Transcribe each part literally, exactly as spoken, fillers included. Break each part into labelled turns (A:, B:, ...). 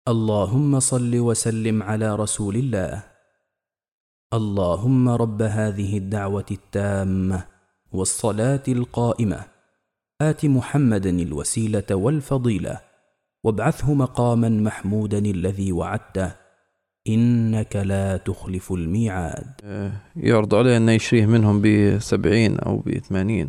A: اللهم صل وسلم على رسول الله. اللهم رب هذه الدعوة التامة والصلاة القائمة آت محمدا الوسيلة والفضيلة وابعثه مقاما محمودا الذي وعدته إنك لا تخلف الميعاد.
B: يعرض عليه أن يشريه منهم بسبعين أو بثمانين،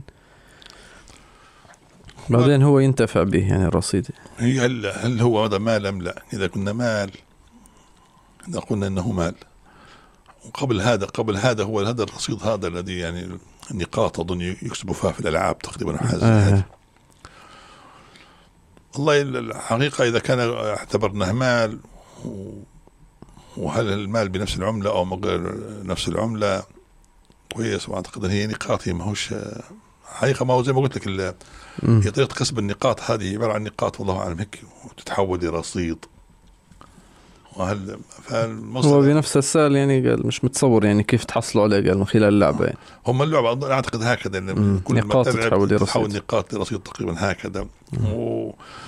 B: بعدين هو ينتفع به يعني الرصيد.
C: هي هل, هل هو هذا مال أم لا؟ إذا كنا مال، إذا قلنا أنه مال، وقبل هذا قبل هذا هو هذا الرصيد هذا الذي يعني النقاط أظن يكسبوا فيها في الألعاب تقريبا حاجة آه. والله الحقيقة إذا كان اعتبرناه مال، وهل المال بنفس العملة أو مغير نفس العملة كويس، وأعتقد هي نقاط، هي ما هوش حقيقة، ما هو زي ما قلت لك هي طريقة كسب النقاط هذه عبارة عن نقاط والله أعلم هيك وتتحول لرصيد. وهل
B: هو بنفس السال يعني قال مش متصور يعني كيف تحصلوا عليه، قال من خلال اللعبة يعني.
C: هم اللعبة أعتقد هكذا إن كل
B: نقاط
C: ما
B: تتحول لرصيد،
C: تحول نقاط لرصيد تقريبا هكذا. و...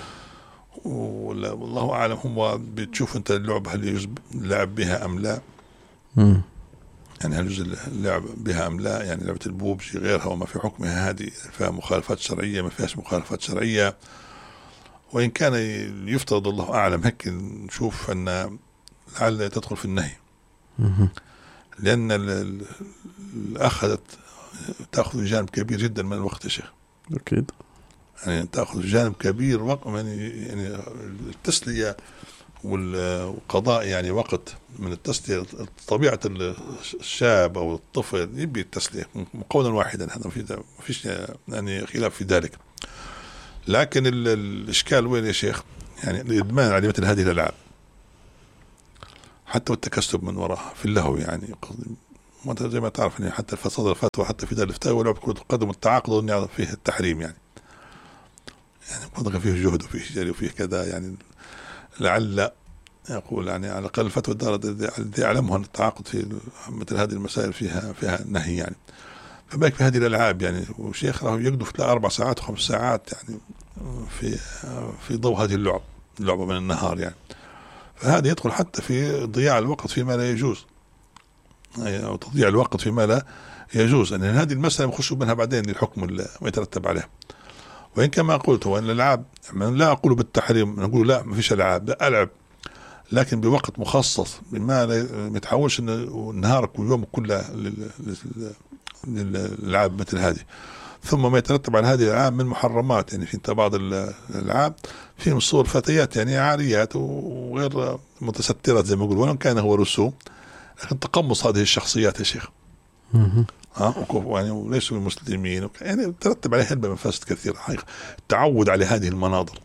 C: والله أعلم هم بتشوف أنت اللعبة هل يجوز اللعب بها أم لا.
B: مم.
C: يعني هل يجوز اللعب بها أم لا، يعني لعبة البوبجي غيرها وما في حكمها هذه فيها مخالفات شرعية ما فيهاش مخالفات شرعية. وإن كان يفترض الله أعلم هيك نشوف أن لعل تدخل في النهي، لأن أخذت تأخذ جانب كبير جدا من الوقت يا شيخ.
B: أكيد
C: يعني تأخذ جانب كبير وقت يعني يعني التسلية والقضاء يعني وقت من التسلية. طبيعة الشاب أو الطفل يبي التسلية قولا واحدا، هذا ما فيش يعني خلاف في ذلك. لكن الإشكال وين يا شيخ؟ يعني الإدمان على مثل هذه الألعاب حتى والتكسب من وراها في اللهو، يعني زي ما تعرف يعني حتى في صدر الفتوى حتى في دار الفتاوى ولعب كرة القدم التعاقد يعني فيه التحريم، يعني يعني قد فيه جهد وفيه جري وفيه كذا، يعني لعل يقول يعني على الأقل الفتوى الدار الذي يعلمها أن التعاقد في مثل هذه المسائل فيها فيها نهي يعني. فبالك في هذه الألعاب يعني، وشيخ راهو يقدر في أربع ساعات وخمس ساعات يعني في في ضوء هذه اللعب اللعبة من النهار يعني. فهذا يدخل حتى في ضياع الوقت فيما لا يجوز، أو تضييع الوقت فيما لا يجوز. أن يعني هذه المسألة يخشوا منها بعدين للحكم اللي يترتب عليه. وإن كما قلت هو أن الألعاب لا أقول بالتحريم، نقول لا ما فيش ألعاب، لا ألعب لكن بوقت مخصص بما لا يتحولش نهارك ويومك كله للألعاب مثل هذه. ثم ما يترتب على هذه الألعاب من محرمات، يعني في بعض الألعاب فيهم صور فتيات يعني عاريات وغير متسترات زي ما يقول، ولو كان هو رسوم لكن تقمص هذه الشخصيات يا شيخ. ها يعني وليسوا المسلمين يعني ترتب عليه هلبة مفاسد كثيرة حقيقة. التعود على هذه المناظر،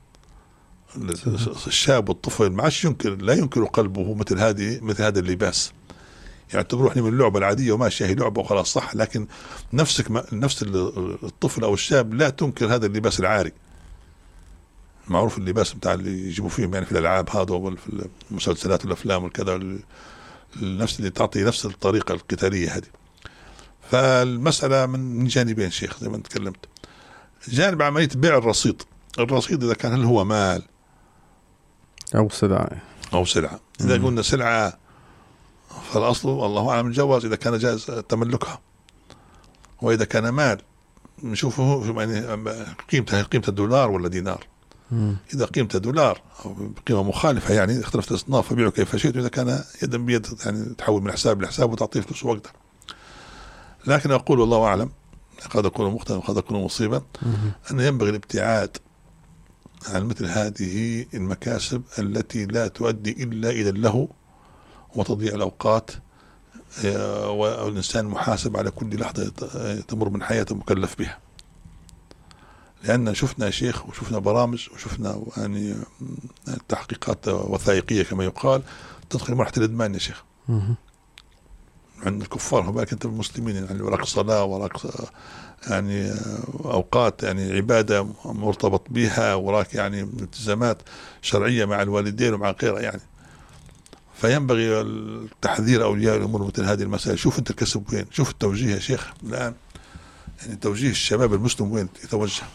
C: الشاب والطفل ما عادش ينكر لا ينكر قلبه مثل هذه مثل هذا اللباس، يعني تروحني من اللعبة العادية وماشي هي لعبة وخلاص صح، لكن نفسك ما نفس الطفل أو الشاب لا تنكر هذا اللباس العاري معروف، اللباس بتاع اللي يجيبوا فيهم يعني في الألعاب هذا وفي المسلسلات والأفلام والكذا، نفس اللي تعطي نفس الطريقة القتالية هذه. فالمسألة من جانبين شيخ زي ما تكلمت. جانب عملية بيع الرصيد، الرصيد إذا كان هل هو مال
B: أو سلعة
C: أو سلعة. إذا مم. قلنا سلعة فالأصل والله أعلم الجواز إذا كان جائز تملكها، وإذا كان مال نشوفه يعني قيمته قيمة الدولار ولا دينار.
B: مم.
C: إذا قيمته دولار أو بقيمة مخالفة يعني اختلفت الأصناف فبيعه كيف شئت، إذا كان يدا بيد يعني تحول من حساب لحساب وتعطيه فلوس وقتها. لكن أقول والله أعلم قد يكون مختلف قد يكون مصيبا أن ينبغي الابتعاد عن مثل هذه المكاسب التي لا تؤدي إلا إلى اللهو وتضييع الأوقات، والإنسان محاسب على كل لحظة تمر من حياته مكلف بها. لأن شفنا شيخ وشفنا برامج وشفنا يعني تحقيقات وثائقية كما يقال تدخل مرحلة الإدمان يا شيخ عند الكفار. هو بالك أنت المسلمين يعني وراك صلاة وراك يعني أوقات يعني عبادة مرتبط بها، وراك يعني التزامات شرعية مع الوالدين ومع غيرها يعني. فينبغي التحذير أولياء الأمور مثل هذه المسائل. شوف أنت الكسب وين، شوف التوجيه يا شيخ الآن، يعني توجيه الشباب المسلم وين يتوجه.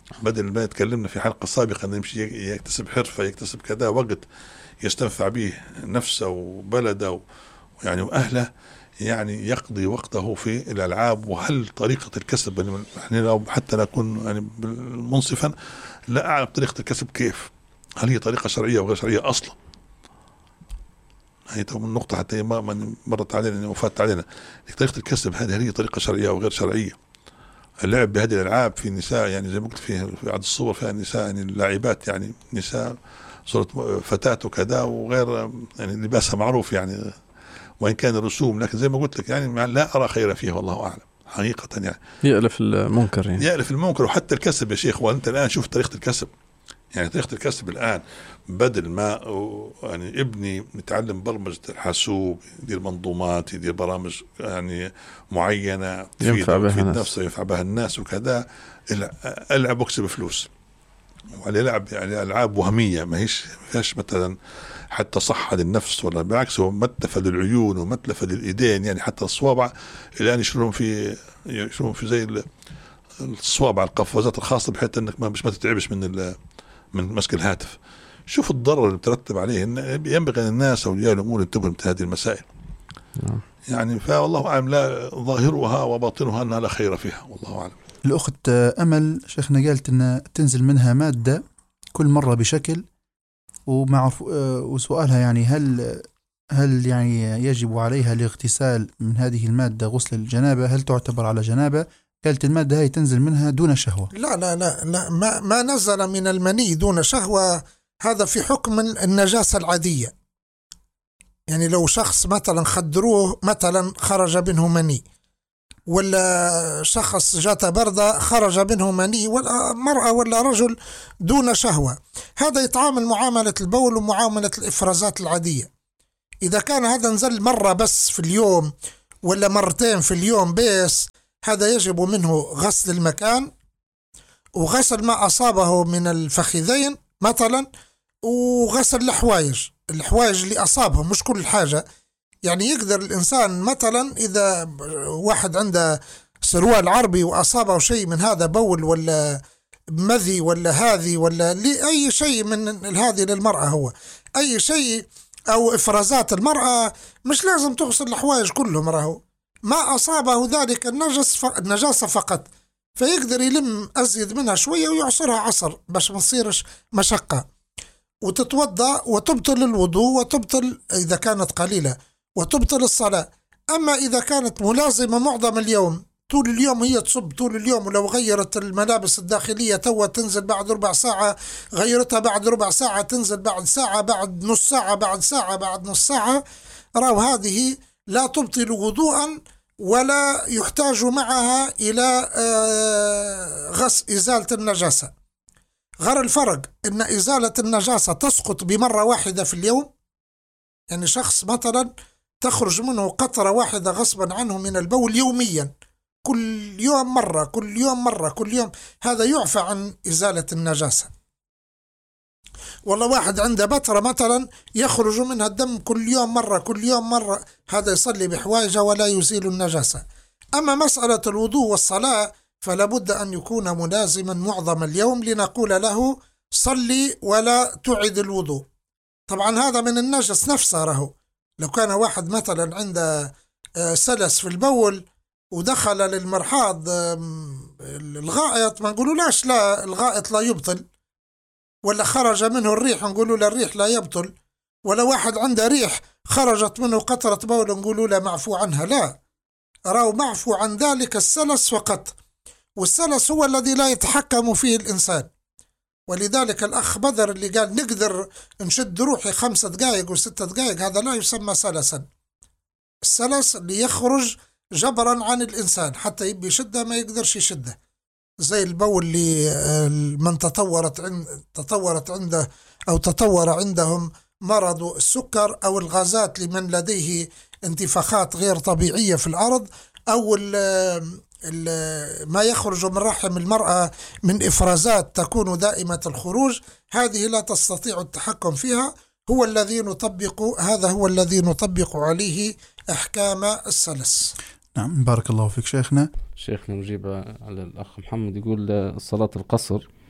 C: بدل ما يتكلمنا في حلقة سابقة أن يمشي يكتسب حرفة، يكتسب كذا وقت يستنفع به نفسه وبلده يعني وأهله، يعني يقضي وقته في الألعاب. وهل طريقة الكسب يعني احنا لو حتى نكون يعني منصفا لا أعلم طريقة الكسب كيف، هل هي طريقة شرعية وغير شرعية أصلا؟ هي من النقطة حتى ما مرت علينا وفات علينا، طريقة الكسب هذه هل هي طريقة شرعية وغير شرعية؟ اللعب بهذه الألعاب في نساء يعني زي ما قلت في في عدد الصور فيها نساء يعني لاعبات يعني نساء صورة فتاة وكذا وغير يعني لباسها معروف يعني وإن كان الرسوم، لكن زي ما قلت لك يعني لا أرى خير فيها والله أعلم حقيقة. يعني
B: يألف المنكر يعني
C: يألف المنكر. وحتى الكسب يا شيخ، وأنت الآن شوف طريقة الكسب، يعني طريقة الكسب الآن بدل ما يعني ابني يتعلم برمجة الحاسوب، يدير منظومات، يدير برامج يعني معينة
B: ينفع بها الناس،
C: نفسه ينفع بها الناس وكذا، ألعب واكسب فلوس. وعلى يلعب يعني ألعاب وهمية ما هيش فيهاش مثلا حتى صحة للنفس ولا بالعكس، هو متلفة للعيون ومتلفة للإيدين، يعني حتى الصوابع الآن يشترون في يشترون في زي الصوابع القفازات الخاصة بحيث أنك ما مش ما تتعبش من من مسك الهاتف. شوف الضرر اللي بترتب عليه. ينبغي أن الناس أولياء الأمور ينتبهوا لهذه المسائل. نعم. يعني فوالله أعلم لا ظاهرها وباطنها أنها لا خير فيها والله أعلم.
D: الأخت أمل شيخنا قالت أن تنزل منها مادة كل مرة بشكل، ومع وسؤالها يعني هل هل يعني يجب عليها الاغتسال من هذه المادة غسل الجنابة؟ هل تعتبر على جنابة؟ قالت المادة هاي تنزل منها دون شهوة.
E: لا لا لا, لا ما, ما نزل من المني دون شهوة هذا في حكم النجاسة العادية. يعني لو شخص مثلا خدروه مثلا خرج منه مني، ولا شخص جات بردة خرج منه مني، ولا مرأة ولا رجل دون شهوة، هذا يتعامل معاملة البول ومعاملة الإفرازات العادية. إذا كان هذا نزل مرة بس في اليوم ولا مرتين في اليوم بس، هذا يجب منه غسل المكان وغسل ما أصابه من الفخذين مثلا، وغسل الحوايج الحوايج اللي أصابهم، مش كل حاجة. يعني يقدر الإنسان مثلا إذا واحد عنده سروال عربي وأصابه شيء من هذا بول ولا مذي ولا هذه ولا أي شيء من هذه للمرأة، هو أي شيء أو إفرازات المرأة مش لازم تغسل الحوايج كلهم، راهو ما أصابه ذلك النجس النجاسة فقط، فيقدر يلم أزيد منها شوية ويعصرها عصر باش ما تصيرش مشقة، وتتوضأ وتبطل الوضوء وتبطل إذا كانت قليلة وتبطل الصلاة. أما إذا كانت ملازمة معظم اليوم طول اليوم هي تصب طول اليوم، ولو غيرت الملابس الداخلية توا تنزل بعد ربع ساعة، غيرتها بعد ربع ساعة تنزل بعد ساعة، بعد نص ساعة بعد ساعة بعد نص ساعة، راو هذه لا تبطل وضوءا ولا يحتاج معها إلى غسل إزالة النجاسة. غير الفرق إن إزالة النجاسة تسقط بمرة واحدة في اليوم، يعني شخص مثلا تخرج منه قطرة واحدة غصبا عنه من البول يوميا، كل يوم مرة كل يوم مرة كل يوم، هذا يعفى عن إزالة النجاسة. والله واحد عنده بترة مثلا يخرج منها الدم كل يوم مرة كل يوم مرة، هذا يصلي بحواجه ولا يزيل النجاسة. أما مسألة الوضوء والصلاة فلا بد أن يكون ملازما معظم اليوم لنقول له صلي ولا تعد الوضوء. طبعا هذا من النجس نفسه، رهو لو كان واحد مثلا عنده سلس في البول ودخل للمرحاض الغائط ما نقولوا لاش لا الغائط لا يبطل، ولا خرج منه الريح نقولوا له الريح لا يبطل، ولا واحد عنده ريح خرجت منه قطرة بول نقولوا له معفو عنها، لا، راو معفو عن ذلك السلس فقط، والسلس هو الذي لا يتحكم فيه الإنسان. ولذلك الأخ بدر اللي قال نقدر نشد روحي خمسة دقائق وستة دقائق، هذا لا يسمى سلسا. السلس اللي يخرج جبرا عن الإنسان حتى يبي يشده ما يقدرش يشده، زي البول اللي من تطورت عند تطورت عنده أو تطور عندهم مرض السكر، أو الغازات لمن لديه انتفاخات غير طبيعية في الأرض، أو ما يخرج من رحم المرأة من إفرازات تكون دائمة الخروج، هذه لا تستطيع التحكم فيها، هو الذي نطبق هذا هو الذي نطبق عليه أحكام السلس.
D: نعم، بارك الله فيك شيخنا.
B: شيخنا نجيب على الأخ محمد يقول صلاة القصر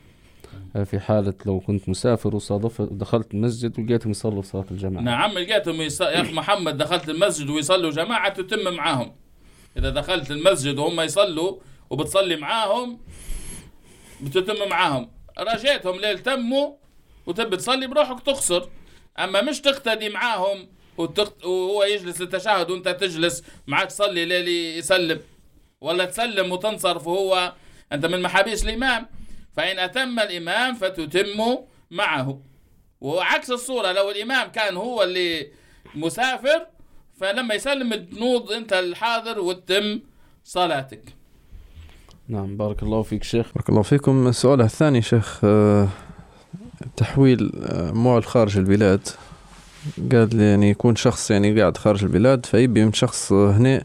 B: في حالة لو كنت مسافر وصادف دخلت المسجد ولقيتهم يصلوا صلاة الجماعة.
F: نعم لقيتهم يص... يا أخي محمد دخلت المسجد ويصلوا جماعة تتم معاهم. إذا دخلت المسجد وهم يصلوا وبتصلي معاهم بتتم معاهم. رجيتهم ليل تموا وتبي تصلي بروحك تخسر. أما مش تقتدي معاهم وتقت... وهو يجلس للتشهد وانت تجلس معك تصلي ليل يسلم، ولا تسلم وتنصرف وهو أنت من محابيس الإمام. فإن أتم الإمام فتتم معه. وعكس الصورة لو الإمام كان هو اللي مسافر فلما يسلم تنوض أنت الحاضر وتتم صلاتك.
B: نعم بارك الله فيك شيخ. بارك الله فيكم. السؤال الثاني شيخ، تحويل أموال خارج البلاد. قال لي يعني يكون شخص يعني قاعد خارج البلاد فيبي من شخص هنا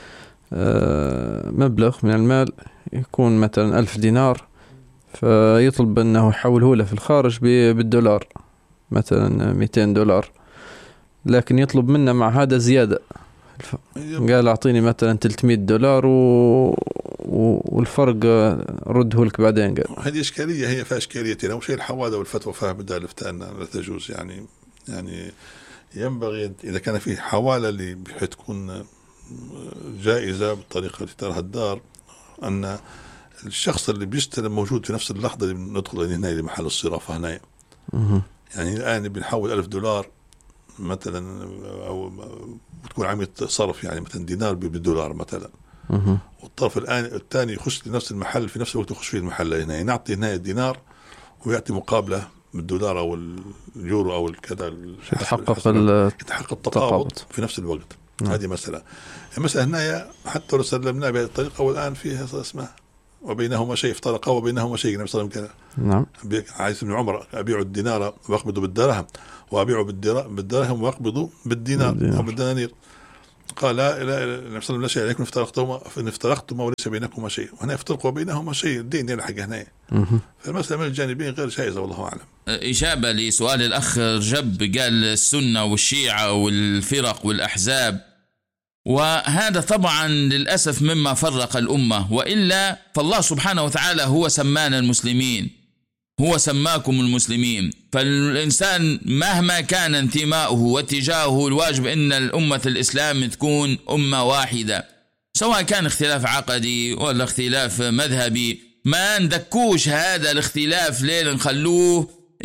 B: مبلغ من المال يكون مثلا ألف دينار، فيطلب أنه يحوله له في الخارج بالدولار مثلا مئتين دولار، لكن يطلب منا مع هذا زيادة. قال أعطيني مثلا ثلاثمئة دولار و... والفرق رده لك بعدين. قال
C: هذه إشكالية، هي فيها إشكاليتين. أول شيء الحوالة والفتوى فيها بدأ الفتاة لا تجوز. يعني يعني ينبغي إذا كان في حوالة اللي بحيث تكون جائزة بالطريقة التي تراها الدار أن الشخص اللي بيستلم موجود في نفس اللحظة اللي ندخل هنا لمحل الصرافة هنا. يعني الآن بنحول ألف دولار مثلا أو بتكون عملية صرف يعني مثلا دينار بالدولار مثلا، والطرف الآن الثاني يخش لنفس المحل في نفس الوقت يخش فيه المحل هنا، يعطي هنا الدينار ويعطي مقابلة بالدولار أو اليورو أو الكذا،
B: يتحقق
C: يتحقق التقابض في نفس الوقت. نعم. هذه مسألة. المسألة هنا حتى لو سلمنا بهذه الطريقة والآن فيها اسمها وبينهما شيء، افترقا وبينهما شيء. النبي صلى الله عليه وسلم
B: نعم
C: عايز ابن عمر أبيع الدينار وأقبض بالدرهم وأبيع بالدرهم وأقبض بالدينار أو بالدنانير. قال لا لا النبي صلى الله عليه وسلم لا شيء عليكم افترقتما إن افترقتما وليس بينكما شيء، وهنا افترق وبينهما شيء، الدين هنا حق هنا. فالمسألة من الجانبين غير جائزة والله أعلم.
F: إجابة لسؤال الأخ رجب، قال السنة والشيعة والفرق والأحزاب، وهذا طبعا للأسف مما فرق الأمة. وإلا فالله سبحانه وتعالى هو سمانا المسلمين، هو سماكم المسلمين. فالإنسان مهما كان انتماؤه واتجاهه الواجب أن الأمة الإسلام تكون أمة واحدة، سواء كان اختلاف عقدي ولا اختلاف مذهبي. ما ندكوش هذا الاختلاف ليل نخلوه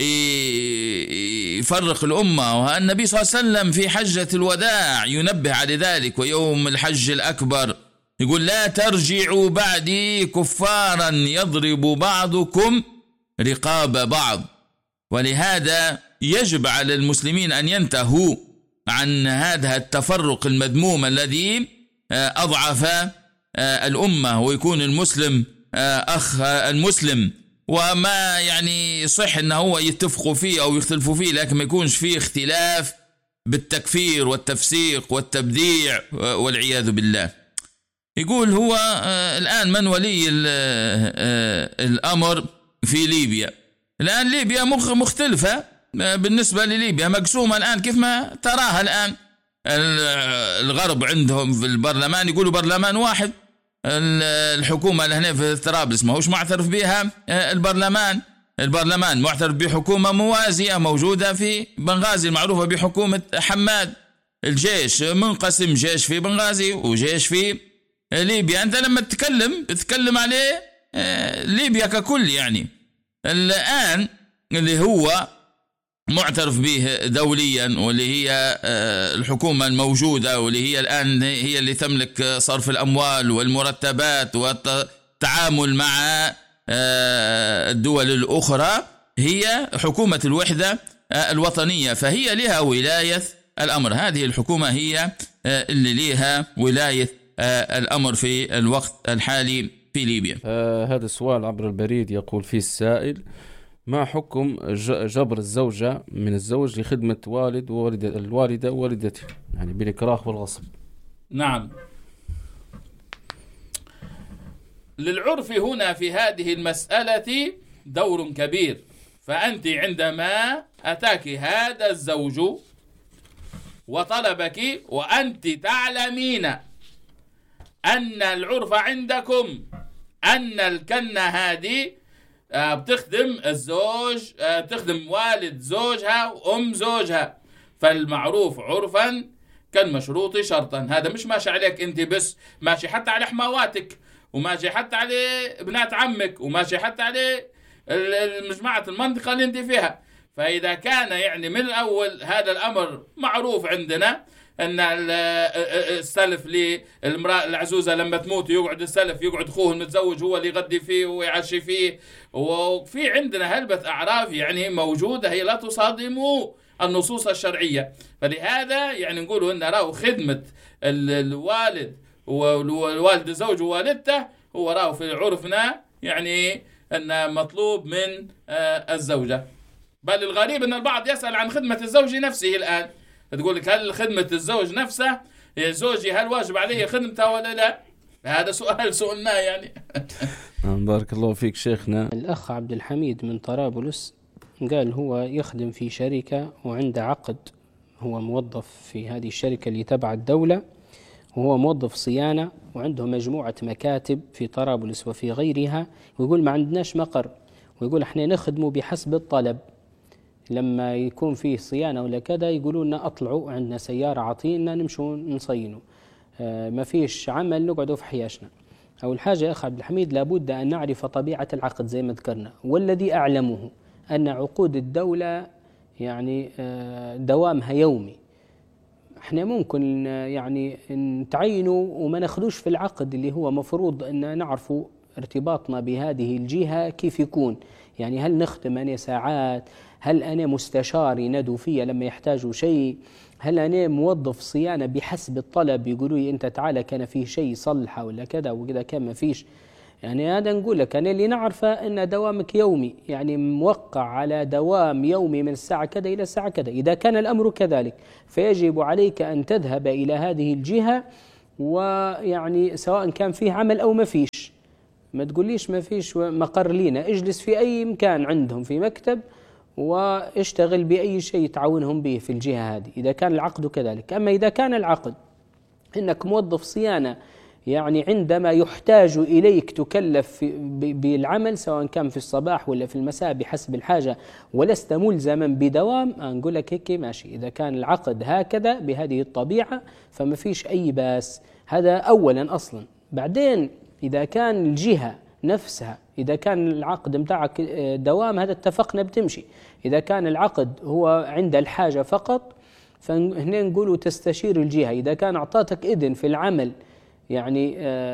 F: يفرق الأمة. والنبي صلى الله عليه وسلم في حجة الوداع ينبه على ذلك، ويوم الحج الأكبر يقول لا ترجعوا بعدي كفارا يضرب بعضكم رقاب بعض. ولهذا يجب على المسلمين أن ينتهوا عن هذا التفرق المذموم الذي أضعف الأمة، ويكون المسلم أخ المسلم. وما يعني صح أنه هو يتفقوا فيه أو يختلفوا فيه، لكن ما يكونش فيه اختلاف بالتكفير والتفسيق والتبديع والعياذ بالله. يقول هو الآن من ولي الأمر في ليبيا؟ الآن ليبيا مختلفة بالنسبة لليبيا، مقسومة الآن كيف ما تراها الآن. الغرب عندهم في البرلمان يقولوا برلمان واحد، الحكومة اللي هنا في طرابلس ما هوش معترف بها البرلمان، البرلمان معترف بحكومة موازية موجودة في بنغازي المعروفة بحكومة حماد. الجيش منقسم، جيش في بنغازي وجيش في ليبيا. أنت لما تتكلم تتكلم عليه ليبيا ككل. يعني الآن اللي هو معترف به دوليا واللي هي الحكومة الموجودة واللي هي الآن هي اللي تملك صرف الأموال والمرتبات والتعامل مع الدول الأخرى هي حكومة الوحدة الوطنية، فهي لها ولاية الأمر. هذه الحكومة هي اللي لها ولاية الأمر في الوقت الحالي في ليبيا.
B: آه هذا السؤال عبر البريد يقول فيه السائل: ما حكم جبر الزوجة من الزوج لخدمة والد ووالدة الوالدة ووالدته، يعني بالإكراه والغصب؟
F: نعم، للعرف هنا في هذه المسألة دور كبير. فأنت عندما أتاك هذا الزوج وطلبك وأنت تعلمين أن العرف عندكم أن الكنة هذه بتخدم الزوج، تخدم والد زوجها وأم زوجها، فالمعروف عرفا كالمشروط شرطا. هذا مش ماشي عليك أنت بس، ماشي حتى على حمواتك، وماشي حتى على بنات عمك، وماشي حتى على المجموعة المنطقة اللي أنت فيها. فإذا كان يعني من الأول هذا الأمر معروف عندنا أن السلف للمرأة العزوزة لما تموت يقعد السلف، يقعد أخوه المتزوج هو اللي يغدي فيه ويعشي فيه، وفي عندنا هلبة أعراف يعني موجودة هي لا تصادم النصوص الشرعية. فلهذا يعني نقولوا أن راه خدمة الوالد والوالد الزوج ووالدته هو راه في عرفنا يعني أن مطلوب من الزوجة. بل الغريب أن البعض يسأل عن خدمة الزوج نفسه الآن، تقول لك هل خدمة الزوج نفسه يا زوجي هل واجب عليه خدمته ولا لا؟ هذا سؤال سؤالنا يعني.
B: بارك الله فيك شيخنا.
G: الأخ عبد الحميد من طرابلس قال هو يخدم في شركة وعنده عقد، هو موظف في هذه الشركة اللي تبع الدولة، وهو موظف صيانة وعنده مجموعة مكاتب في طرابلس وفي غيرها، ويقول ما عندناش مقر، ويقول احنا نخدمه بحسب الطلب، لما يكون فيه صيانة ولا كذا يقولوا لنا أطلعوا عندنا سيارة عطينا نمشوا نصينوا، آه ما فيش عمل نقعدوا في حياشنا. أول حاجة أخ عبد الحميد لابد أن نعرف طبيعة العقد زي ما ذكرنا، والذي أعلمه أن عقود الدولة يعني آه دوامها يومي. احنا ممكن يعني نتعينوا وما ناخدوش في العقد اللي هو مفروض أن نعرفوا ارتباطنا بهذه الجهة كيف يكون، يعني هل نخدم أنا ساعات، هل أنا مستشار ينادوا فيا لما يحتاجوا شيء، هل أنا موظف صيانة بحسب الطلب يقولوا لي أنت تعالى كان فيه شيء صلحه ولا كذا وكذا كان ما فيش. يعني هذا نقول لك أنا اللي نعرفه أن دوامك يومي، يعني موقع على دوام يومي من الساعة كذا إلى الساعة كذا. إذا كان الأمر كذلك فيجب عليك أن تذهب إلى هذه الجهة، ويعني سواء كان فيه عمل أو ما فيش، ما تقوليش ما فيش مقر لينا، اجلس في أي مكان عندهم في مكتب واشتغل بأي شيء تعاونهم به في الجهة هذه إذا كان العقد كذلك. أما إذا كان العقد إنك موظف صيانة يعني عندما يحتاج إليك تكلف بالعمل سواء كان في الصباح ولا في المساء بحسب الحاجة ولست ملزما بدوام، نقول لك هيك ماشي. إذا كان العقد هكذا بهذه الطبيعة فما فيش أي باس، هذا أولا أصلا. بعدين إذا كان الجهة نفسها إذا كان العقد متاعك دوام هذا اتفقنا بتمشي. إذا كان العقد هو عند الحاجة فقط فهنا نقولوا تستشير الجهة، إذا كان أعطاتك إذن في العمل يعني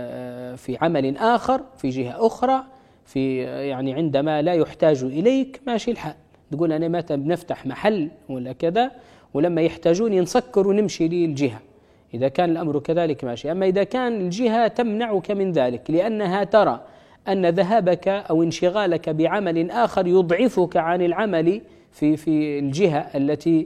G: في عمل آخر في جهة أخرى في يعني عندما لا يحتاج إليك ماشي الحال، تقول أنا متى بنفتح محل ولا كذا ولما يحتاجوني نسكر ونمشي للجهة، إذا كان الأمر كذلك ماشي. أما إذا كان الجهة تمنعك من ذلك لأنها ترى أن ذهابك أو انشغالك بعمل آخر يضعفك عن العمل في في الجهة التي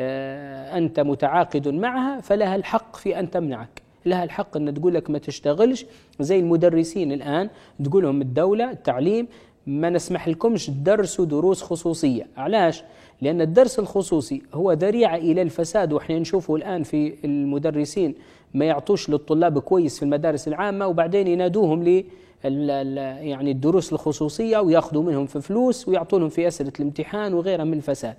G: أنت متعاقد معها، فلها الحق في أن تمنعك، لها الحق أن تقول لك ما تشتغلش. زي المدرسين الآن تقول لهم الدولة التعليم ما نسمح لكمش تدرسوا دروس خصوصية. علاش؟ لأن الدرس الخصوصي هو ذريعة إلى الفساد، وإحنا نشوفه الآن في المدرسين ما يعطوش للطلاب كويس في المدارس العامة وبعدين ينادوهم ل يعني الدروس الخصوصية ويأخذوا منهم في فلوس ويعطونهم في أسئلة الامتحان وغيرها من الفساد.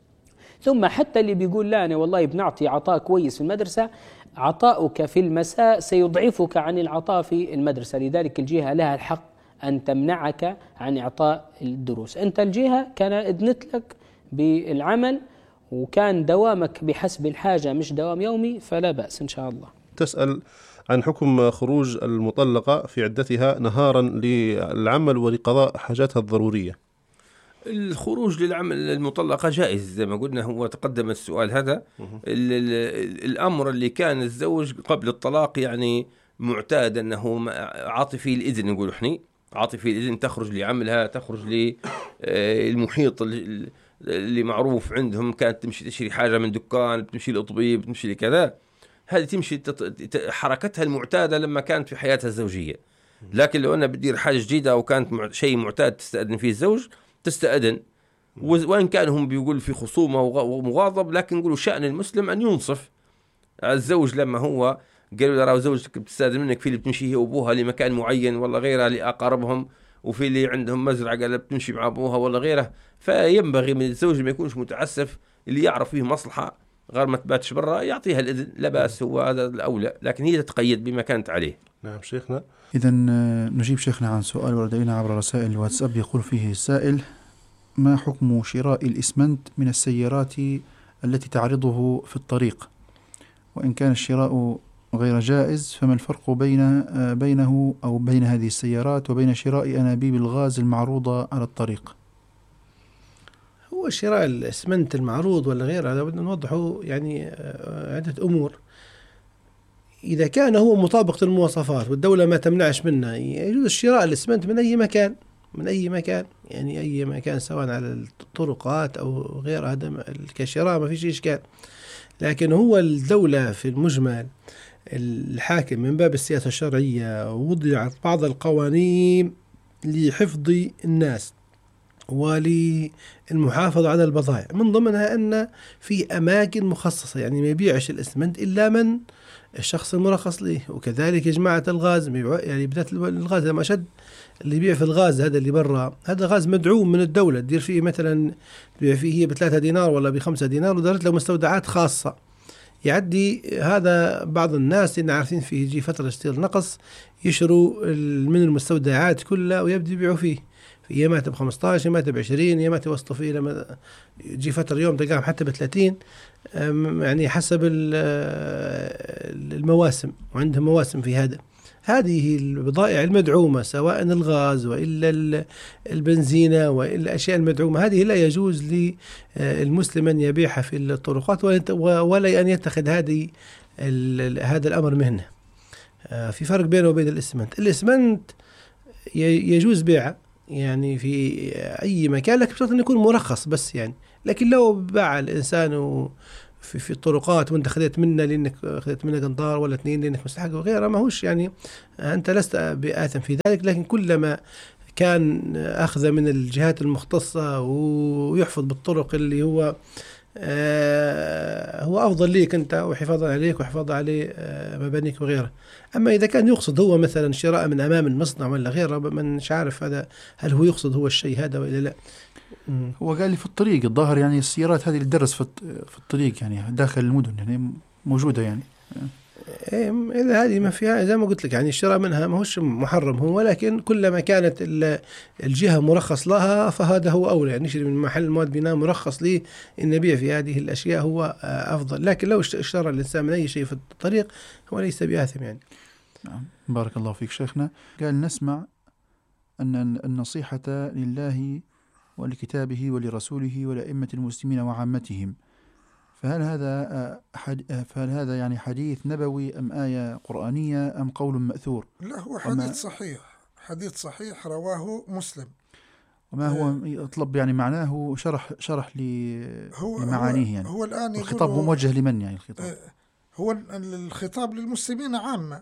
G: ثم حتى اللي بيقول لا أنا والله بنعطي عطاء كويس في المدرسة، عطاؤك في المساء سيضعفك عن العطاء في المدرسة، لذلك الجهة لها الحق أن تمنعك عن إعطاء الدروس. أنت الجهة كان أذنت لك بالعمل وكان دوامك بحسب الحاجة مش دوام يومي فلا بأس إن شاء الله.
H: تسأل عن حكم خروج المطلقة في عدتها نهارا للعمل ولقضاء حاجاتها الضرورية.
I: الخروج للعمل المطلقة جائز زي ما قلنا، هو تقدم السؤال هذا. الأمر اللي كان الزوج قبل الطلاق يعني معتاد أنه عاطفي الإذن، نقول إحنا عاطفي الإذن تخرج لعملها، تخرج للمحيط اللي معروف عندهم، كانت تمشي تشتري حاجة من دكان، تمشي للطبيب، تمشي لكذا، هذه تمشي حركتها المعتادة لما كانت في حياتها الزوجية. لكن لو أنها بتدير حاجة جديدة أو كانت شيء معتاد تستأذن فيه الزوج تستأذن، وإن كان هم بيقول في خصومة ومغاضب، لكن نقولوا شأن المسلم أن ينصف الزوج لما هو قالوا له زوجتك بتستأذن منك في اللي بتمشي هي وأبوها لمكان معين والله غيرها لأقاربهم وفي اللي عندهم مزرعة قال بتمشي مع أبوها ولا غيره. فينبغي من الزوج ما يكونش متعسف، اللي يعرف فيه مصلحة غير ما تباتش برا يعطيها الإذن، لا بأس، هو هذا الأولى، لكن هي تتقيد بما كانت عليه.
H: نعم شيخنا.
D: إذا نجيب شيخنا عن سؤال ورد إلينا عبر رسائل الواتساب. يقول فيه السائل: ما حكم شراء الإسمنت من السيارات التي تعرضه في الطريق؟ وإن كان الشراء غير جائز فما الفرق بين بينه أو بين هذه السيارات وبين شراء أنابيب الغاز المعروضة على الطريق؟
J: هو شراء الإسمنت المعروض ولا غيره هذا بدنا نوضحه يعني عدة أمور. إذا كان هو مطابق للمواصفات والدولة ما تمنعش منه، يجوز شراء الإسمنت من أي مكان، من أي مكان يعني أي مكان سواء على الطرقات أو غير، هذا كشراء ما فيش إشكال. لكن هو الدولة في المجمل الحاكم من باب السياسة الشرعية وضعت بعض القوانين لحفظ الناس وللمحافظة على البضائع، من ضمنها أن في أماكن مخصصة يعني ما يبيعش الإسمنت إلا من الشخص المرخص له. وكذلك يا جماعة الغاز يعني بدأت الغاز لما شد اللي يبيع في الغاز هذا اللي برا، هذا غاز مدعوم من الدولة، تدير فيه مثلا تبيع فيه هي بثلاثة دينار ولا بخمسة دينار ودارت له مستودعات خاصة. يعدي هذا بعض الناس اللي عارفين فيه يجي فترة اشتير نقص يشروا من المستودعات كلها ويبدأ يبيعوا فيه، في يمات بخمسطاش يمات بعشرين يمات يوصلوا فيه لما يجي فترة يوم تلقاهم حتى بثلاثين، يعني حسب المواسم، وعندهم مواسم في هذا. هذه البضائع المدعومة سواء الغاز وإلا البنزينة وإلا الأشياء المدعومة هذه لا يجوز للمسلم أن يبيعها في الطرقات ولا أن يتخذ هذه هذا الأمر مهنة. في فرق بينه وبين الإسمنت. الإسمنت يجوز بيعه يعني في أي مكان، لكن بشرط أن يكون مرخص بس يعني. لكن لو باع الإنسان في في الطرقات وانت خذيت منه لانك خذيت منه قنطار ولا اثنين لانك مستحق وغيره، ما هوش يعني انت لست بآثم في ذلك، لكن كلما كان اخذ من الجهات المختصة ويحفظ بالطرق اللي هو آه هو افضل ليك انت وحفاظا عليك وحفاظا عليه آه مبانيك وغيره. اما اذا كان يقصد هو مثلا شراء من امام المصنع ولا غيره، من مش عارف هذا هل هو يقصد هو الشيء هذا ولا لا.
D: هو قال لي في الطريق الظاهر يعني السيارات هذه اللي تدرس في في الطريق يعني داخل المدن يعني موجودة يعني.
J: إيه إذا هذه ما فيها زي ما قلت لك يعني الشراء منها ما هوش محرم هو، ولكن كلما كانت الجهة مرخص لها فهذا هو أولى، يعني نشتري من محل مواد بناء مرخص لي إن نبيع في هذه الأشياء هو أفضل. لكن لو اشترى الإنسان من أي شيء في الطريق هو ليس بآثم يعني.
D: نعم بارك الله فيك شيخنا. قال نسمع أن النصيحة لله ولكتابه ولرسوله ولأئمة المسلمين وعامتهم، فهل هذا فهل هذا يعني حديث نبوي أم آية قرآنية أم قول مأثور؟
E: لا هو حديث صحيح، حديث صحيح رواه مسلم.
D: وما هو يطلب يعني معناه شرح شرح لمعانيه يعني.
E: هو الآن
D: الخطاب هو موجه لمن يعني الخطاب؟
E: هو الخطاب للمسلمين عامة.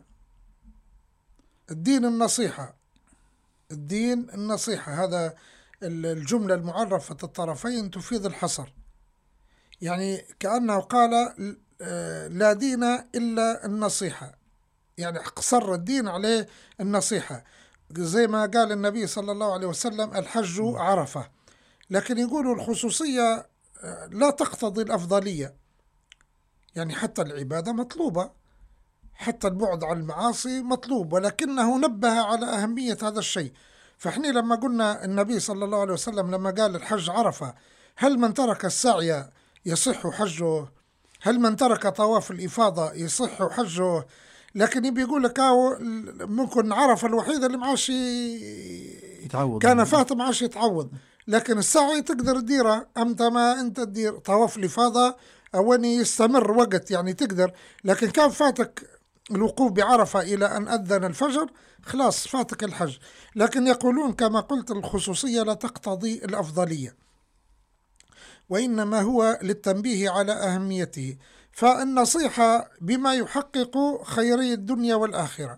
E: الدين النصيحة، الدين النصيحة، هذا الجملة المعرفة الطرفين تفيد الحصر، يعني كأنه قال لا دين إلا النصيحة، يعني اقتصر الدين عليه النصيحة، زي ما قال النبي صلى الله عليه وسلم الحج عرفة. لكن يقولوا الخصوصية لا تقتضي الأفضلية، يعني حتى العبادة مطلوبة، حتى البعد عن المعاصي مطلوب، ولكنه نبه على أهمية هذا الشيء. فإحنا لما قلنا النبي صلى الله عليه وسلم لما قال الحج عرفة، هل من ترك السعي يصح حجه؟ هل من ترك طواف الإفاضة يصح حجه؟ لكن يبي يقول لك ممكن عرفة الوحيدة اللي معاش يتعوض، كان فات معاش يتعوض، لكن السعي تقدر تديره أمتى ما أنت تدير طواف الإفاضة أولي يستمر وقت يعني تقدر، لكن كان فاتك الوقوف بعرفة إلى أن أذن الفجر خلاص فاتك الحج. لكن يقولون كما قلت الخصوصية لا تقتضي الأفضلية، وإنما هو للتنبيه على أهميته. فالنصيحة بما يحقق خيري الدنيا والآخرة،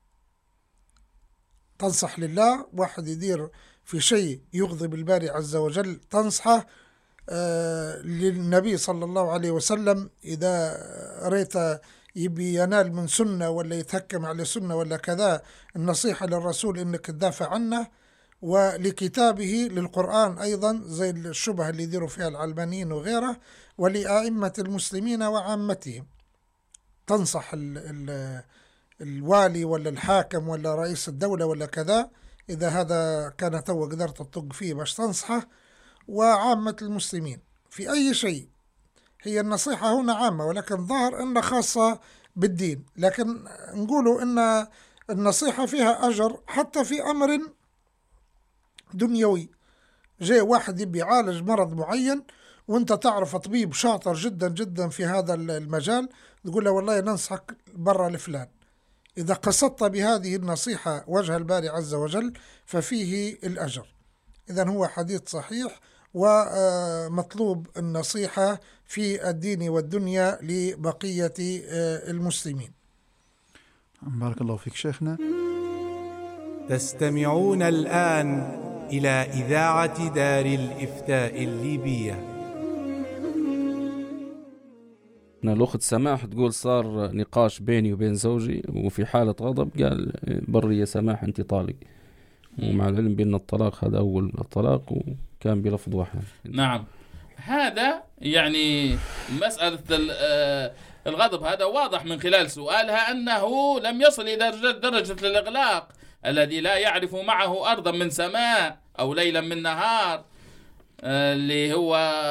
E: تنصح لله، واحد يدير في شيء يغضب الباري عز وجل تنصحه. آه للنبي صلى الله عليه وسلم إذا ريت يبي ينال من سنة ولا يتهكم على سنة ولا كذا، النصيحة للرسول إنك تدافع عنه ولكتابه للقرآن أيضا زي الشبهة اللي يديروا فيها العلمانيين وغيره، ولأئمة المسلمين وعامتهم. تنصح ال ال الوالي ولا الحاكم ولا رئيس الدولة ولا كذا، إذا هذا كان تو قدرت تطق فيه باش تنصحه، وعامة المسلمين في أي شيء. هي النصيحة هنا عامة، ولكن ظهر أنها خاصة بالدين، لكن نقولوا أن النصيحة فيها أجر حتى في أمر دنيوي. جاء واحد يبي يعالج مرض معين وانت تعرف طبيب شاطر جدا جدا في هذا المجال، تقول له والله ننصحك برا لفلان. إذا قصدت بهذه النصيحة وجه الباري عز وجل ففيه الأجر. إذن هو حديث صحيح، ومطلوب النصيحة في الدين والدنيا لبقية المسلمين.
D: بارك الله فيك شيخنا.
K: تستمعون الآن إلى إذاعة دار الإفتاء الليبية.
B: الأخت سماح تقول صار نقاش بيني وبين زوجي وفي حالة غضب قال بري يا سماح أنت طالق، ومع العلم بأن الطلاق هذا أول الطلاق وكان بلفظ واحد.
F: نعم، هذا يعني مسألة الغضب هذا واضح من خلال سؤالها أنه لم يصل إلى درجة الإغلاق الذي لا يعرف معه أرضا من سماء أو ليلا من نهار، اللي هو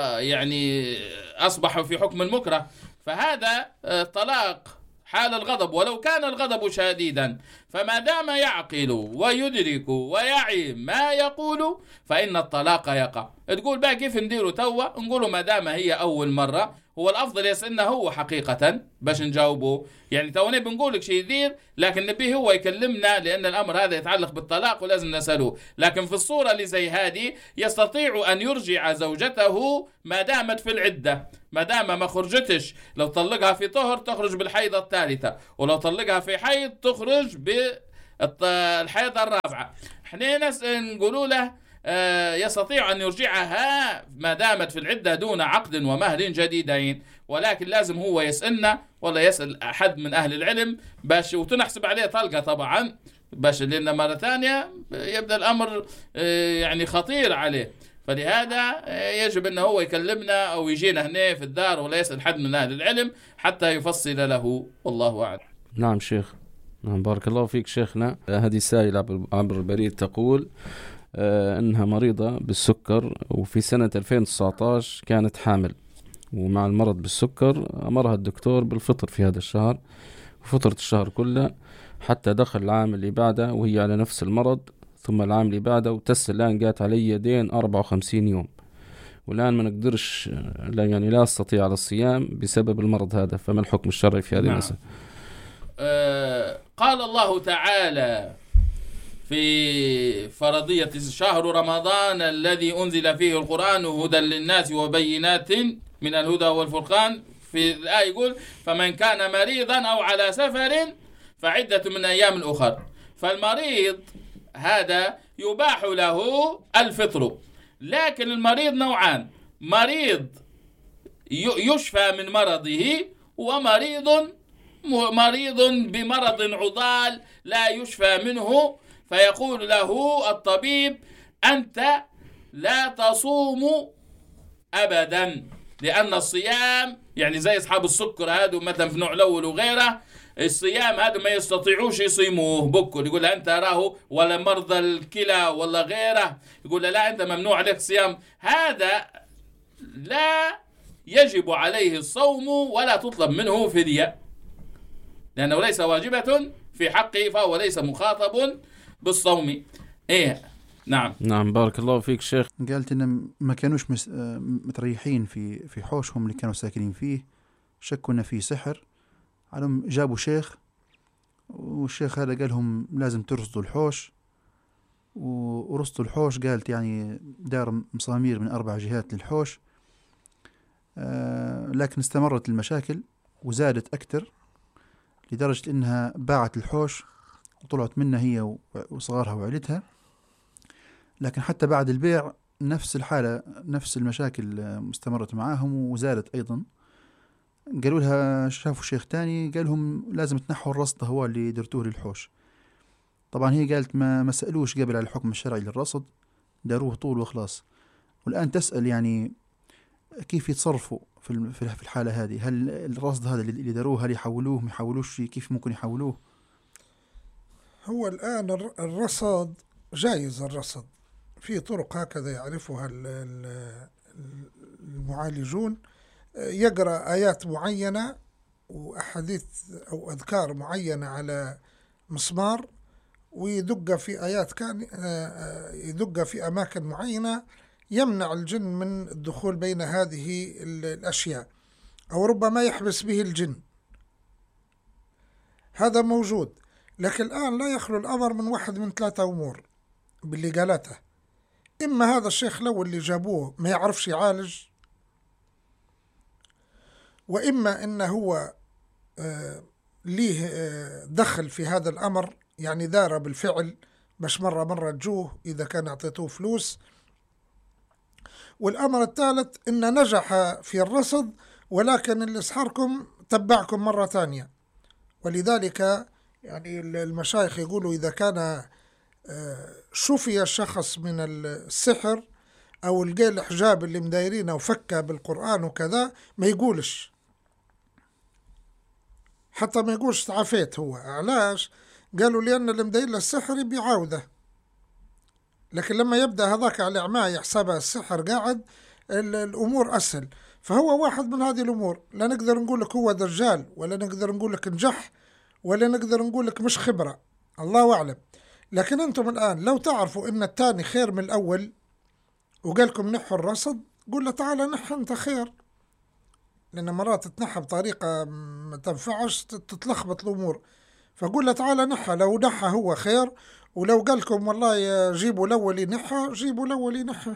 F: يعني أصبح في حكم المكره. فهذا طلاق حال الغضب، ولو كان الغضب شديدا، فما دام يعقل ويدرك ويعي ما يقول فإن الطلاق يقع. تقول بقى كيف نديره توا؟ نقوله ما دام هي أول مرة، هو الأفضل يسألنا هو حقيقة باش نجاوبه. يعني توني بنقولك شيء يدير، لكن نبيه هو يكلمنا، لأن الأمر هذا يتعلق بالطلاق ولازم نسأله. لكن في الصورة اللي زي هذه يستطيع أن يرجع زوجته ما دامت في العدة، ما دام ما خرجتش. لو طلقها في طهر تخرج بالحيضة الثالثة، ولو طلقها في حيض تخرج بالحيضة الرابعة. احنا نقولوا له يستطيع أن يرجعها ما دامت في العدة دون عقد ومهر جديدين، ولكن لازم هو يسألنا ولا يسأل أحد من أهل العلم باش وتنحسب عليه طلقة طبعا، باش لأن مرة ثانية يبدأ الأمر يعني خطير عليه. فلهذا يجب أنه هو يكلمنا أو يجينا هنا في الدار ولا يسأل حد من أهل العلم حتى يفصل له، والله أعلم.
B: نعم شيخ. نعم بارك الله فيك شيخنا. هذه سائلة عبر البريد تقول أنها مريضة بالسكر، وفي سنة ألفين وتسعة عشر كانت حامل، ومع المرض بالسكر أمرها الدكتور بالفطر في هذا الشهر، وفطرت الشهر كله حتى دخل العام اللي بعده وهي على نفس المرض، ثم العام اللي بعده، وتس الآن قالت علي دين أربعة وخمسين يوم، والآن ما نقدرش لا يعني لا أستطيع على الصيام بسبب المرض هذا. فما الحكم الشرعي في هذه
F: نعم.
B: المسألة؟
F: آه قال الله تعالى في فرضية شهر رمضان الذي أنزل فيه القرآن هدى للناس وبينات من الهدى والفرقان، في الآية يقول فمن كان مريضا أو على سفر فعدة من أيام أخر. فالمريض هذا يباح له الفطر، لكن المريض نوعان: مريض يشفى من مرضه، ومريض مريض بمرض عضال لا يشفى منه، فيقول له الطبيب أنت لا تصوم أبدا، لأن الصيام يعني زي أصحاب السكر هذا مثلا في نوع الأول وغيره، الصيام هذا ما يستطيعوش يصيموه بكل. يقول له أنت راه ولا مرضى الكلى ولا غيره، يقول له لا أنت ممنوع عليك صيام. هذا لا يجب عليه الصوم ولا تطلب منه فدية، لأنه ليس واجبة في حقه، فهو ليس مخاطب بالصوم. إيه نعم.
B: نعم بارك الله فيك شيخ.
D: قالت إن ما كانوش مس... متريحين في في حوشهم اللي كانوا ساكنين فيه، شكوا إن في سحر عليهم، جابوا شيخ، والشيخ هذا قال لهم لازم ترصدوا الحوش، ورصدوا الحوش. قالت يعني دار مصامير من أربع جهات للحوش، آه لكن استمرت المشاكل وزادت أكتر لدرجة إنها باعت الحوش وطلعت منها هي وصغارها وعيلتها. لكن حتى بعد البيع نفس الحالة، نفس المشاكل مستمرت معاهم وزادت أيضا. قالوا لها شافوا شيخ تاني قال لهم لازم تنحوا الرصد هو اللي درتوه للحوش. طبعا هي قالت ما ما سألوش قبل على الحكم الشرعي للرصد، داروه طول وخلاص، والآن تسأل يعني كيف يتصرفوا في في الحالة هذه. هل الرصد هذا اللي داروه هل يحولوه ما يحولوش، كيف ممكن يحولوه؟
E: هو الآن الرصد جائز، الرصد في طرق هكذا يعرفها المعالجون، يقرأ آيات معينة وأحاديث أو أذكار معينة على مسمار ويدق في آيات كان يدق في أماكن معينة يمنع الجن من الدخول بين هذه الأشياء، أو ربما يحبس به الجن. هذا موجود، لكن الآن لا يخلو الأمر من واحد من ثلاثة أمور باللي قالته. إما هذا الشيخ لو اللي جابوه ما يعرفش يعالج، وإما إنه هو آه ليه آه دخل في هذا الأمر، يعني دار بالفعل باش مرة مرة تجوه إذا كان أعطيتوه فلوس. والأمر الثالث إن نجح في الرصد ولكن اللي سحركم تبعكم مرة ثانية. ولذلك يعني المشايخ يقولوا إذا كان شفي الشخص من السحر أو لقى الحجاب اللي مدايرينه وفكه بالقرآن وكذا ما يقولش، حتى ما يقولش تعافيت. هو علاش؟ قالوا لأن اللي مداير له السحر بيعاوده، لكن لما يبدأ هذاك على عماه يحسبها السحر قاعد الأمور أسهل. فهو واحد من هذه الأمور، لا نقدر نقول لك هو دجال، ولا نقدر نقول لك نجح، ولا نقدر نقول لك مش خبرة، الله أعلم. لكن أنتم الآن لو تعرفوا إن الثاني خير من الأول وقالكم نحوا الرصد، قول له تعالى نح أنت خير، لأن مرات تنحى بطريقة ما تنفعش تتلخبط الأمور. فقول له تعالى نحى، لو نحى هو خير، ولو قالكم والله جيبوا الأول ينحى جيبوا الأول ينحى.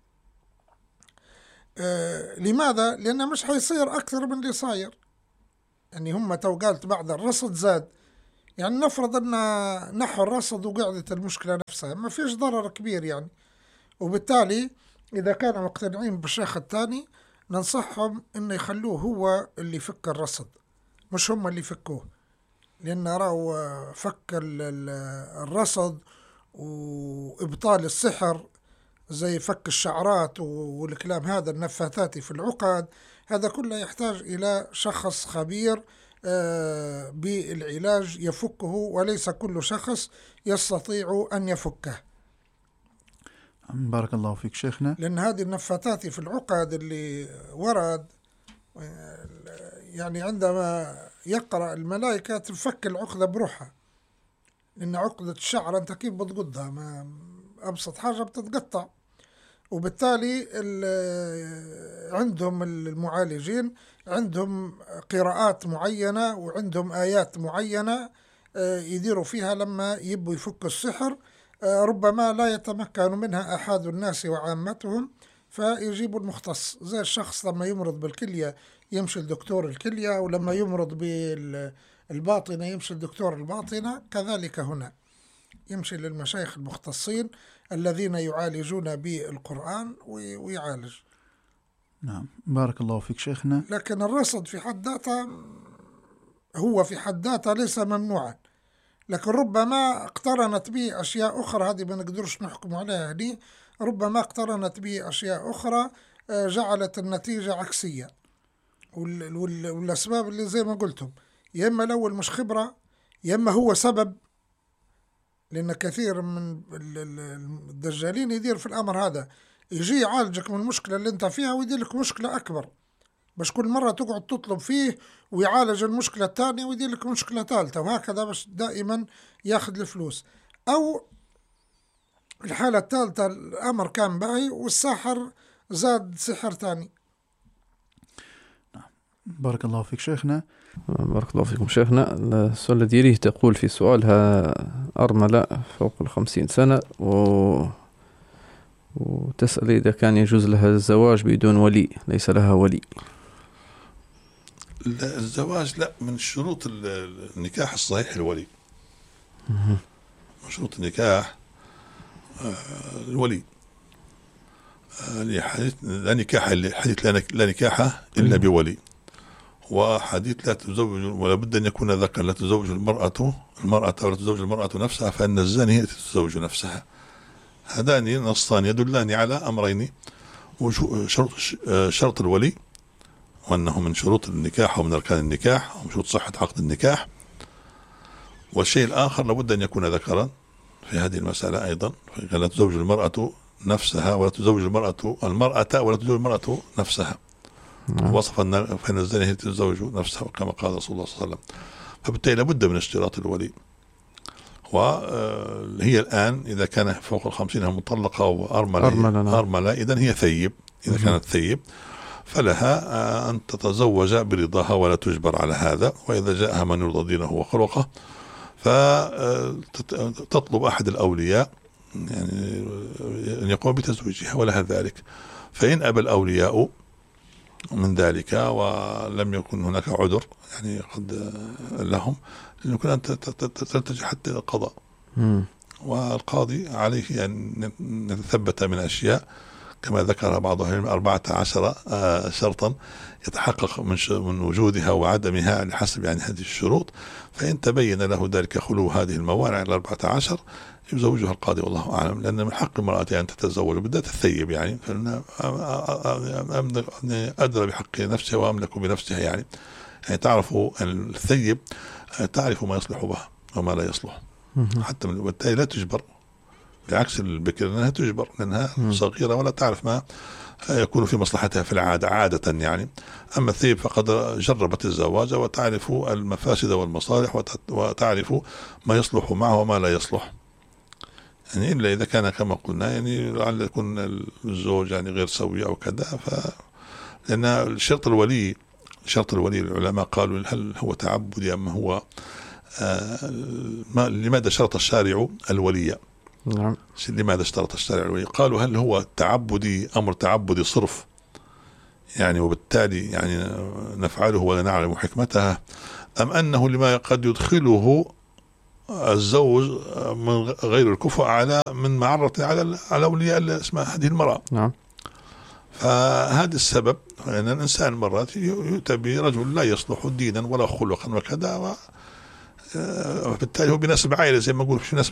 E: آه لماذا؟ لأنه مش حيصير أكثر من اللي صاير. يعني هم تو قالت بعد الرصد زاد، يعني نفرض أن نحو الرصد وقعدت المشكلة نفسها، ما فيش ضرر كبير يعني. وبالتالي إذا كانوا مقتنعين بالشيخ الثاني ننصحهم إنه يخلوه هو اللي يفك الرصد، مش هم اللي يفكوه، لأن رأوا فك الرصد وإبطال السحر زي فك الشعرات والكلام هذا النفاثات في العقد، هذا كله يحتاج إلى شخص خبير آه بالعلاج يفكه، وليس كل شخص يستطيع أن يفكه.
D: بارك الله فيك شيخنا.
E: لأن هذه النفاثات في العقد اللي ورد يعني عندما يقرأ الملائكة تفك العقدة بروحها، لأن عقدة الشعر أنت كيف بتقضها؟ ما أبسط حاجة بتتقطع. وبالتالي عندهم المعالجين عندهم قراءات معينة وعندهم آيات معينة يديروا فيها لما يبوا يفك السحر، ربما لا يتمكن منها أحد الناس وعامتهم، فيجيبوا المختص. زي الشخص لما يمرض بالكلية يمشي الدكتور الكلية، ولما يمرض بالباطنة يمشي الدكتور الباطنة، كذلك هنا يمشي للمشايخ المختصين الذين يعالجون بالقرآن ويعالج.
D: نعم بارك الله فيك شيخنا.
E: لكن الرصد في حد ذاته هو في حد ذاته ليس ممنوعا، لكن ربما اقترنت به أشياء أخرى، هذه ما نقدرش نحكم عليها دي، ربما اقترنت به أشياء أخرى جعلت النتيجة عكسية. والأسباب اللي زي ما قلتم، يا إما الأول مش خبرة، يا إما هو سبب، لأن كثير من الدجالين يدير في الأمر هذا، يجي يعالجك من المشكلة اللي انت فيها ويدير لك مشكلة أكبر، باش كل مرة تقعد تطلب فيه ويعالج المشكلة الثانية ويدير لك مشكلة ثالثة، وهكذا باش دائما ياخذ الفلوس. أو الحالة الثالثة الأمر كان باهي والساحر زاد سحر ثاني.
D: بارك الله فيك شيخنا.
B: بارك الله فيكم شيخنا. السؤال الذي يليه تقول في سؤالها أرملة فوق الخمسين سنة و... وتسأل إذا كان يجوز لها الزواج بدون ولي، ليس لها ولي.
C: لا الزواج لا، من شروط النكاح الصحيح الولي. من شروط النكاح الولي. لحديث لا نكاح حديث لا نكاح إلا بولي. وحديث لا تزوج ولا بد أن يكون ذكر، لا تزوج المرأة المرأة ولا تزوج المرأة نفسها، فإن الزانية تزوج نفسها. هذان نصان يدلان على أمرين: شرط, شرط الولي، وأنه من شروط النكاح ومن أركان النكاح ومن شروط صحة عقد النكاح. والشيء الآخر لابد أن يكون ذكرا في هذه المسألة أيضا، لا تزوج المرأة نفسها ولا تزوج المرأة المرأة ولا تزوج المرأة نفسها. وصف فإن الزانية تزوج نفسها كما قال رسول الله صلى الله عليه وسلم. فبالتالي لابد من اشتراط الولي. وهي الآن إذا كان فوق الخمسين مطلقة وأرملة أرملة, أرملة إذن هي ثيب. إذا كانت ثيب فلها أن تتزوج برضاها ولا تجبر على هذا. وإذا جاءها من يرضى دينه وخلقه فتطلب أحد الأولياء يعني أن يقوم بتزويجها ولها ذلك. فإن أبى الأولياء من ذلك ولم يكن هناك عذر يعني قد لهم، يمكن أن تلتجئ حتى القضاء. والقاضي عليه أن يتثبت من أشياء كما ذكر بعض أهل العلم أربعة عشر شرطا يتحقق من وجودها وعدمها على حسب يعني هذه الشروط. فإن تبين له ذلك خلو هذه الموانع الأربعة عشر يزوجها القاضي والله أعلم، لأن من حق المرأة أن تتزوج بالذات الثيب يعني، فإن أدرى بحق نفسها وأملك بنفسها يعني. يعني تعرف الثيب تعرف ما يصلح بها وما لا يصلح حتى، وبالتالي لا تجبر بعكس البكر لأنها تجبر لأنها صغيرة ولا تعرف ما يكون في مصلحتها في العادة عادة يعني. أما الثيب فقد جربت الزواج وتعرف المفاسد والمصالح وتعرف ما يصلح معه وما لا يصلح يعني، إلا إذا كان كما قلنا يعني لعل يكون الزوج يعني غير سوي أو كذا. ف لأن شرط الولي شرط الولي العلماء قالوا هل هو تعبدي أم هو آه ما لماذا شرط الشارع الولي؟ نعم. لماذا اشترط الشارع الولي؟ قالوا هل هو تعبدي أمر تعبدي صرف يعني وبالتالي يعني نفعله ولا نعلم حكمتها، أم أنه لما قد يدخله الزوج من غير الكفء على من معرة على على أولياء اسمها هذه المرأة. نعم. فهذا السبب أن الإنسان مرات يؤتى برجل لا يصلح دينا ولا خلقا وكذا، وبالتالي هو بنسب عائلة زي ما نقول في نسب